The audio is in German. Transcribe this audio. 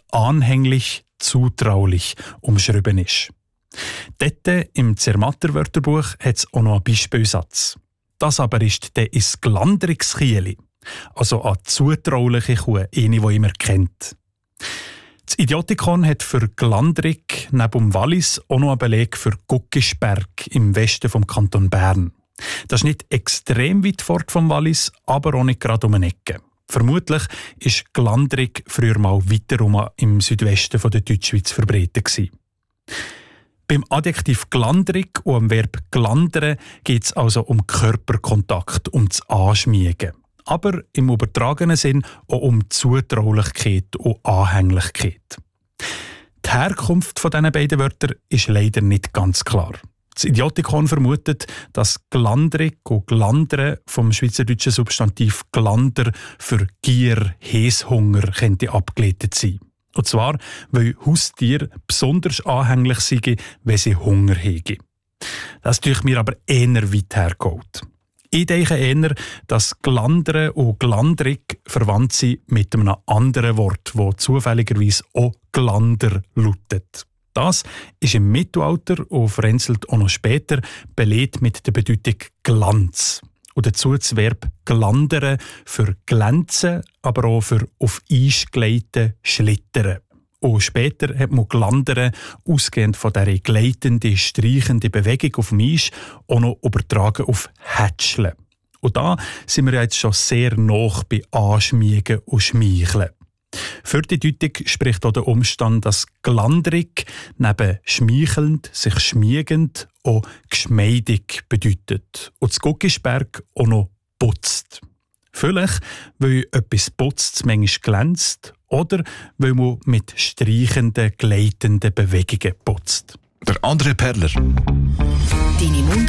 anhänglich, zutraulich umschrieben ist. Dort im Zermatter Wörterbuch hat es auch noch einen Beispielsatz. Das aber ist der is Glandrigskieli, also eine zutrauliche Kuh, eine, die immer kennt. Das Idiotikon hat für Glandrig neben dem Wallis auch noch einen Beleg für Guckisberg im Westen vom Kanton Bern. Das ist nicht extrem weit fort vom Wallis, aber auch nicht gerade um eine Ecke. Vermutlich war Glandrig früher mal weiterum im Südwesten der Deutschschweiz verbreitet gewesen. Beim Adjektiv glandrig und am Verb glandern geht es also um Körperkontakt, um das Anschmiegen. Aber im übertragenen Sinn auch um Zutraulichkeit und Anhänglichkeit. Die Herkunft von diesen beiden Wörtern ist leider nicht ganz klar. Das Idiotikon vermutet, dass glandrig und glandern vom schweizerdeutschen Substantiv glander für Gier, Häshunger könnte abgeleitet sein. Und zwar, weil Haustiere besonders anhänglich sind, wenn sie Hunger haben. Das ist mir aber eher weit hergeholt. Ich denke eher, dass Glandern und Glandrig verwandt sind mit einem anderen Wort, das zufälligerweise auch Glander lautet. Das ist im Mittelalter und vereinzelt auch noch später belegt mit der Bedeutung Glanz. Und dazu das Verb glandern für glänzen, aber auch für auf Eis gleiten, schlittern. Und später hat man Glandern, ausgehend von dieser gleitenden, streichenden Bewegung auf dem Eis, auch noch übertragen auf Hätscheln. Und da sind wir jetzt schon sehr nah bei Anschmiegen und Schmeicheln. Für die Deutung spricht auch der Umstand, dass glandrig neben schmeichelnd, sich schmiegend auch geschmeidig bedeutet. Und das Guckisberg auch noch putzt. Vielleicht, weil etwas putzt, manchmal glänzt, oder weil man mit streichenden, gleitenden Bewegungen putzt. Der André Perler.